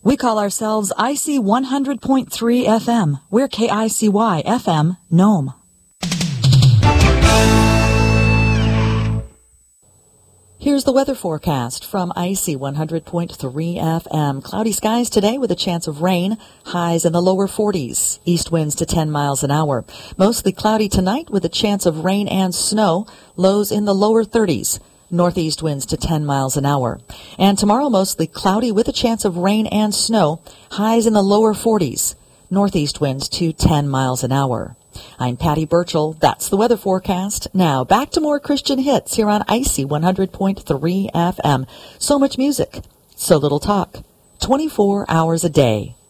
We call ourselves IC 100.3 FM. We're KICY FM, Nome. Here's the weather forecast from IC 100.3 FM. Cloudy skies today with a chance of rain. Highs in the lower 40s. East winds to 10 miles an hour. Mostly cloudy tonight with a chance of rain and snow. Lows in the lower 30s. Northeast winds to 10 miles an hour. And tomorrow mostly cloudy with a chance of rain and snow. Highs in the lower 40s. Northeast winds to 10 miles an hour. I'm Patty Burchell. That's the weather forecast. Now, back to more Christian hits here on IC 100.3 FM. So much music, so little talk. 24 hours a day.